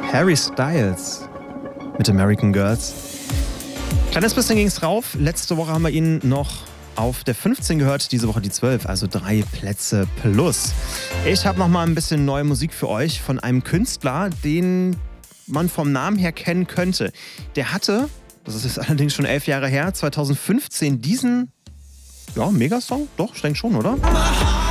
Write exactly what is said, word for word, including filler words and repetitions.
Harry Styles mit American Girls. Kleines bisschen ging's rauf. Letzte Woche haben wir ihn noch auf der fünfzehn gehört, diese Woche die zwölf, also drei Plätze plus. Ich habe noch mal ein bisschen neue Musik für euch von einem Künstler, den man vom Namen her kennen könnte. Der hatte, das ist jetzt allerdings schon elf Jahre her, zwanzig fünfzehn diesen, ja, Megasong? Doch, ich denke schon, oder?